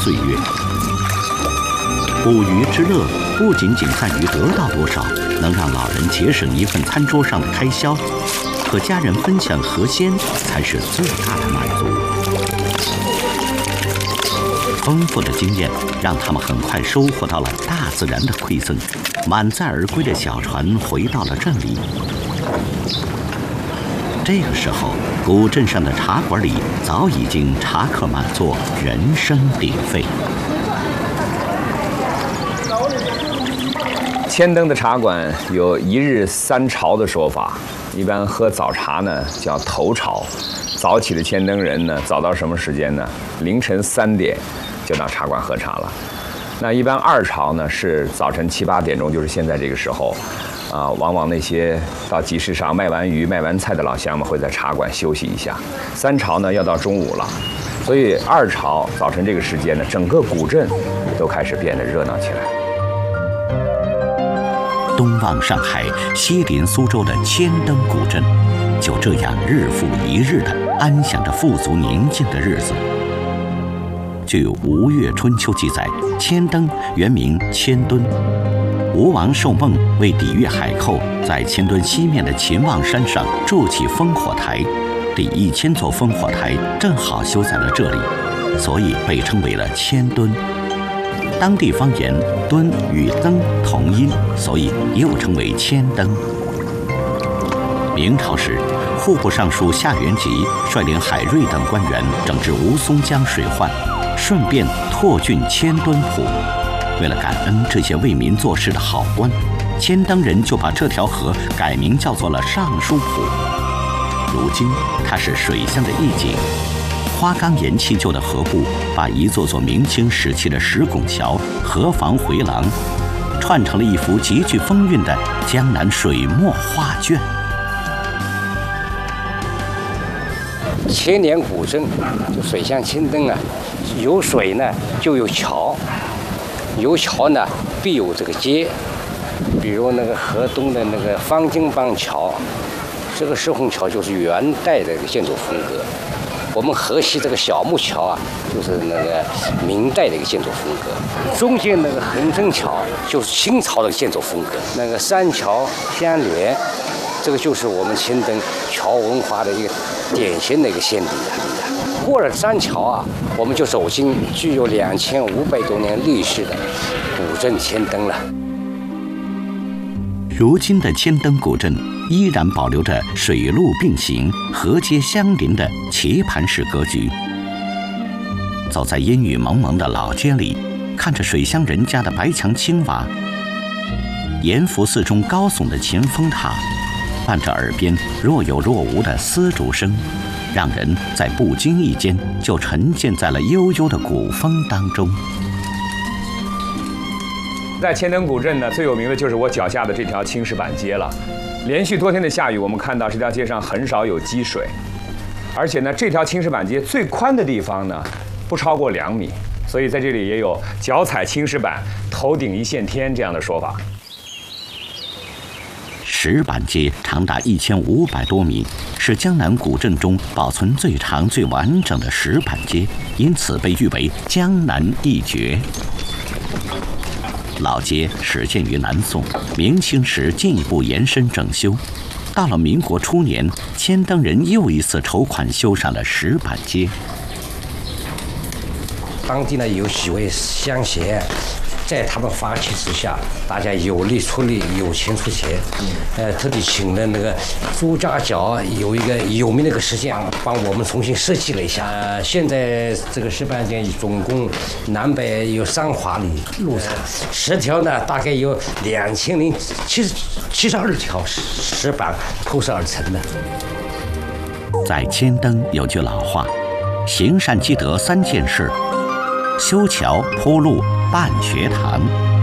岁月。捕鱼之乐不仅仅在于得到多少，能让老人节省一份餐桌上的开销，和家人分享河鲜才是最大的满足。丰富的经验让他们很快收获到了大自然的馈赠，满载而归的小船回到了镇里。这个时候，古镇上的茶馆里早已经茶客满座，人声鼎沸。 千灯的茶馆有一日三朝的说法，一般喝早茶呢叫头朝。早起的千灯人呢，早到什么时间呢？凌晨3点就到茶馆喝茶了。那一般二朝呢是早晨7、8点钟，就是现在这个时候，往往那些到集市上卖完鱼、卖完菜的老乡们会在茶馆休息一下。三朝呢要到中午了，所以二朝早晨这个时间呢，整个古镇都开始变得热闹起来。 东望上海，西临苏州的千灯古镇，就这样日复一日地安享着富足宁静的日子。据《吴越春秋》记载，千灯原名千墩。吴王寿梦为抵御海寇，在千墩西面的秦望山上筑起烽火台，第1000座烽火台正好修在了这里，所以被称为了千墩。当地方言“墩”与“灯”同音，所以又称为千灯。明朝时，户部尚书夏元吉率领海瑞等官员整治吴淞江水患，顺便拓浚千墩浦。为了感恩这些为民做事的好官，千灯人就把这条河改名叫做了尚书浦。如今，它是水乡的一景。花岗岩砌就的河埠，把一座座明清时期的石拱桥、河房回廊，串成了一幅极具风韵的江南水墨画卷。 千年古镇，就水乡千灯啊，有水呢就有桥，有桥呢必有这个街，比如那个河东的那个方巾帮桥，这个石虹桥就是元代的建筑风格。我们河西这个小木桥啊，就是那个明代的一个建筑风格。中间那个横征桥就是清朝的建筑风格。那个三桥相连，这个就是我们千灯桥文化的一个典型的一个先例。过了三桥啊，我们就走进具有2500多年历史的古镇千灯了。 如今的千灯古镇依然保留着水陆并行、河街相邻的棋盘式格局。走在阴雨蒙蒙的老街里，看着水乡人家的白墙青瓦，严福寺中高耸的秦风塔，伴着耳边若有若无的丝竹声，让人在不经意间就沉浸在了悠悠的古风当中。 在千灯古镇呢，最有名的就是我脚下的这条青石板街了。连续多天的下雨，我们看到这条街上很少有积水，而且呢，这条青石板街最宽的地方呢，不超过2米，所以在这里也有“脚踩青石板，头顶一线天”这样的说法。 石板街长达1500多米，是江南古镇中保存最长、最完整的石板街，因此被誉为江南一绝。老街始建于南宋，明清时进一步延伸整修。到了民国初年，千灯人又一次筹款修缮了石板街。 当地呢有几位乡贤，在他们发起之下，大家有力出力，有钱出钱，特地请了那个朱家角有一个有名的一个石匠，帮我们重新设计了一下。现在这个石板街总共南北有3华里路程，10条呢大概有2072条石板铺设而成的。 在千灯有句老话：行善积德3件事，修桥铺路办学堂。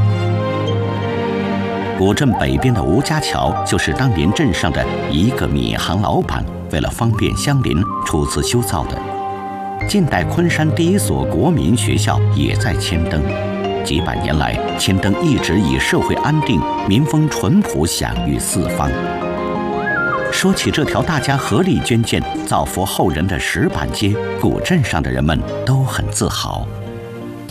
古镇北边的吴家桥就是当年镇上的一个米行老板为了方便乡邻出资修造的。近代昆山第一所国民学校也在千灯。几百年来，千灯一直以社会安定、民风淳朴享誉四方。说起这条大家合力捐建、造福后人的石板街，古镇上的人们都很自豪。